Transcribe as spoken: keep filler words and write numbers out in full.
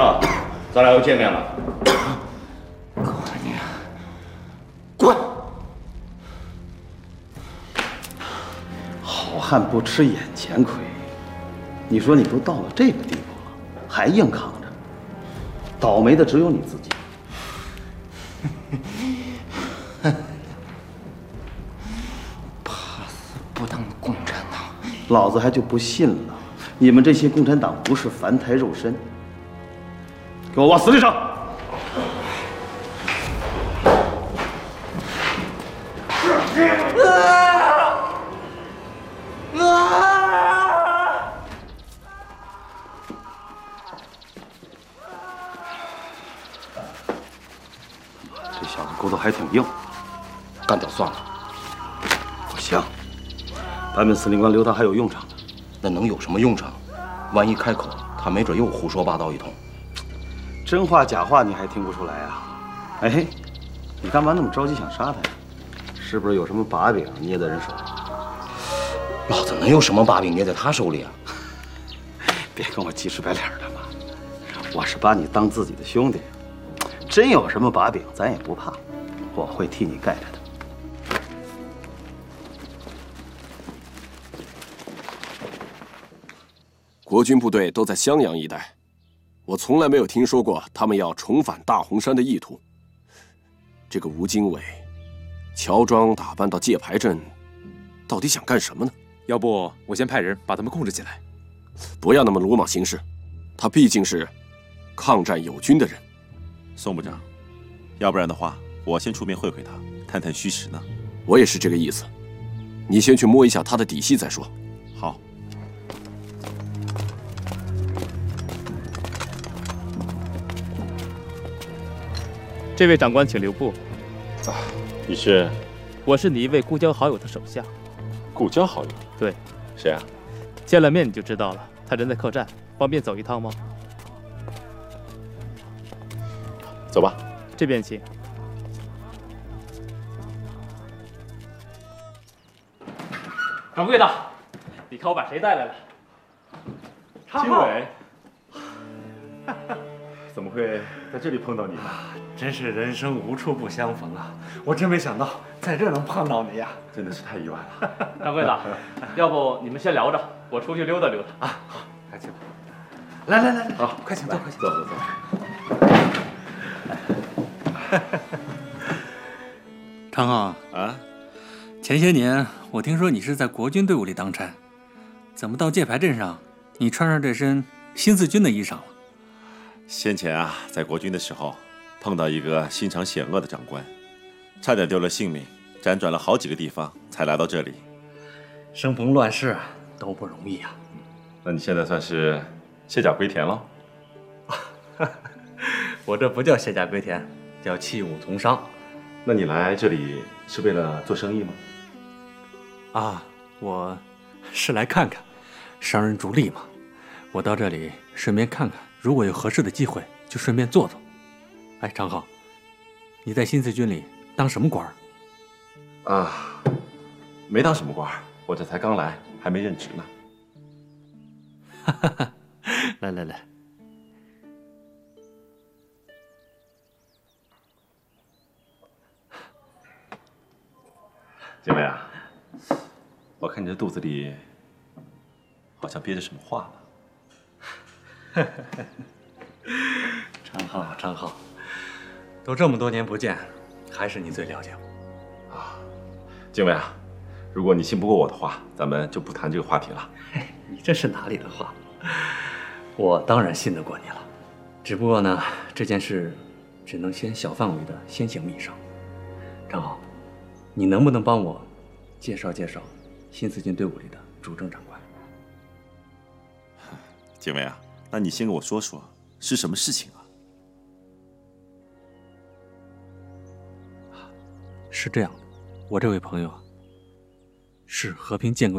上，咱俩又见面了。 滚你！滚！ 好汉不吃眼前亏，你说你都到了这个地步了，还硬扛着，倒霉的只有你自己。 怕死不当共产党！ 老子还就不信了，你们这些共产党不是凡胎肉身。给我往死里上！这小子骨头还挺硬，干掉算了。不行，版本司令官留他还有用场呢。 那能有什么用场？万一开口，他没准又胡说八道一通。 真话假话你还听不出来啊？哎，你干嘛那么着急想杀他呀？是不是有什么把柄捏在人手里？ 老子能有什么把柄捏在他手里啊？ 别跟我急赤白脸的嘛！我是把你当自己的兄弟，真有什么把柄，咱也不怕，我会替你盖着的。 国军部队都在襄阳一带，我从来没有听说过他们要重返大洪山的意图。这个吴经纬，乔装打扮到界牌镇，到底想干什么呢？ 要不我先派人把他们控制起来。 不要那么鲁莽行事，他毕竟是抗战友军的人。 宋部长，要不然的话，我先出面会会他，探探虚实呢。 我也是这个意思，你先去摸一下他的底细再说。 好。 这位长官，请留步。 啊，你是？ 我是你一位故交好友的手下。 故交好友？ 对。 谁啊？ 见了面你就知道了。他人在客栈，方便走一趟吗？ 走吧。 这边请。掌柜的，你看我把谁带来了？ 经纬。怎么会在这里碰到你呢？ 真是人生无处不相逢啊！我真没想到在这能碰到你呀， 真的是太意外了。 掌柜的，要不你们先聊着，我出去溜达溜达。 啊，好，快去吧。来来来来， 好， 快请坐，快请坐坐坐。 常浩啊， 前些年我听说你是在国军队伍里当差，怎么到界牌镇上，你穿上这身新四军的衣裳了？ 先前啊，在国军的时候，碰到一个心肠险恶的长官，差点丢了性命，辗转了好几个地方才来到这里。 生逢乱世都不容易啊。 那你现在算是卸甲归田了？ 我这不叫卸甲归田，叫弃武从商。 那你来这里是为了做生意吗？ 啊，我是来看看，商人逐利嘛。我到这里顺便看看，如果有合适的机会，就顺便做做。哎，常浩，你在新四军里当什么官儿？ 啊，没当什么官儿，我这才刚来，还没任职呢。 哈哈哈，来来来。 经纬啊，我看你这肚子里好像憋着什么话呢。 常浩，常浩，都这么多年不见，还是你最了解我。 啊，经纬啊，如果你信不过我的话，咱们就不谈这个话题了。 你这是哪里的话？我当然信得过你了，只不过呢，这件事只能先小范围的先行密商。常浩，你能不能帮我介绍介绍新四军队伍里的主政长官？ 经纬啊，那你先跟我说说是什么事情啊？ 是这样的，我这位朋友啊，是和平建国